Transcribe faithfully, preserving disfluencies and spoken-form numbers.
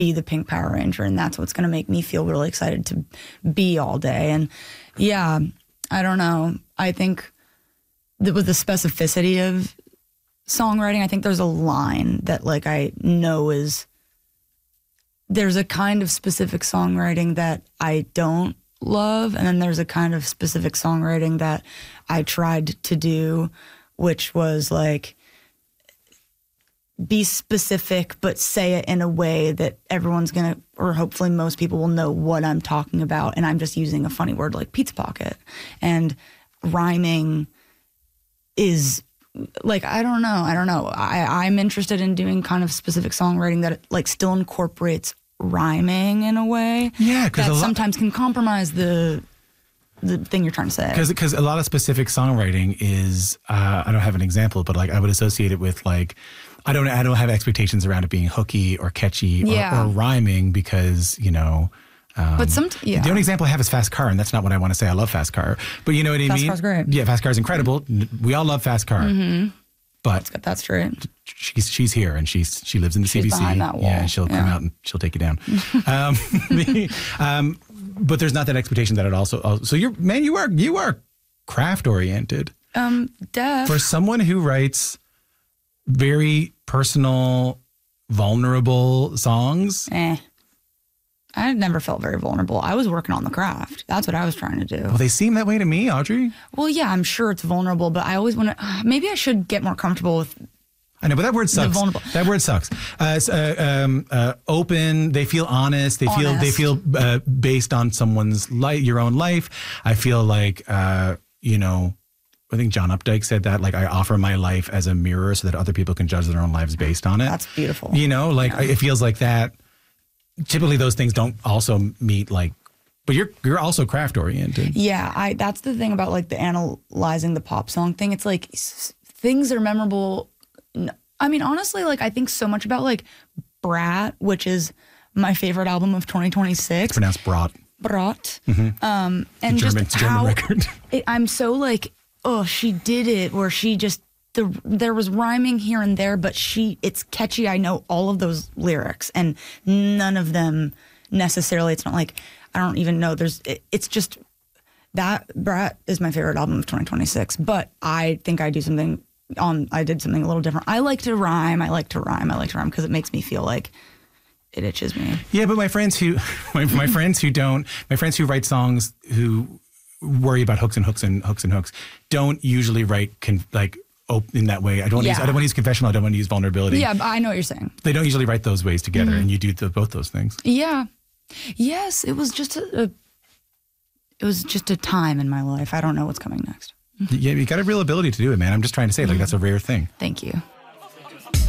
be the Pink Power Ranger, and that's what's going to make me feel really excited to be all day. And yeah, I don't know. I think that with the specificity of songwriting, I think there's a line that like I know is, there's a kind of specific songwriting that I don't love, and then there's a kind of specific songwriting that I tried to do, which was like, be specific, but say it in a way that everyone's gonna, or hopefully most people will know what I'm talking about. And I'm just using a funny word like pizza pocket. And rhyming is like, I don't know, I don't know. I, I'm interested in doing kind of specific songwriting that like still incorporates rhyming in a way. Yeah, because that a lot, sometimes can compromise the the thing you're trying to say. Because because a lot of specific songwriting is, uh, I don't have an example, but like I would associate it with like, I don't I don't have expectations around it being hooky or catchy or, Yeah. or rhyming because, you know. Um, But some, yeah. The only example I have is Fast Car, and that's not what I want to say. I love Fast Car. But you know what I Fast mean? Car's great. Yeah, Fast Car's incredible. We all love Fast Car. Mm-hmm. But That's true. she's she's here, and she's she lives in the She's C B C. behind that wall. Yeah, and she'll come Yeah. out and she'll take you down. um, the, um, but there's not that expectation that it also. So you're man, you are you are craft oriented. Um, Def. For someone who writes very personal, vulnerable songs. Eh. I never felt very vulnerable. I was working on the craft. That's what I was trying to do. Well, they seem that way to me, Audrey. Well, yeah, I'm sure it's vulnerable, but I always want to, maybe I should get more comfortable with, I know, but that word sucks. vulnerable. That word sucks. Uh, it's, uh, um, uh, open. They feel honest. They feel they Honest. feel uh, based on someone's life, your own life. I feel like uh, you know. I think John Updike said that. Like, I offer my life as a mirror so that other people can judge their own lives based on it. that's beautiful. You know, like Yeah. it feels like that. Typically, those things don't also meet like. But you're you're also craft oriented. Yeah, I. That's the thing about like the analyzing the pop song thing. It's like s- things are memorable. N- I mean, honestly, like I think so much about like Brat, which is my favorite album of twenty twenty-six. It's pronounced Brat. Brat. Um, and German, just German how record. it, I'm so like, oh, she did it, where she just the there was rhyming here and there, but she it's catchy. I know all of those lyrics, and none of them necessarily. It's not like I don't even know. There's it, it's just that Brat is my favorite album of twenty twenty-six. But I think I do something on. I did something a little different. I like to rhyme. I like to rhyme. I like to rhyme because it makes me feel like it itches me. Yeah, but my friends who my, my friends who don't my friends who write songs who worry about hooks and hooks and hooks and hooks don't usually write con, like op, in that way. I don't want to use, Yeah. I don't want to use confessional. I don't want to use vulnerability. Yeah, but I know what you're saying. They don't usually write those ways together, Mm-hmm. and you do the, both those things. Yeah. Yes, it was just a, a it was just a time in my life. I don't know what's coming next. Yeah, you got a real ability to do it, man. I'm just trying to say, like, that's a rare thing. Thank you.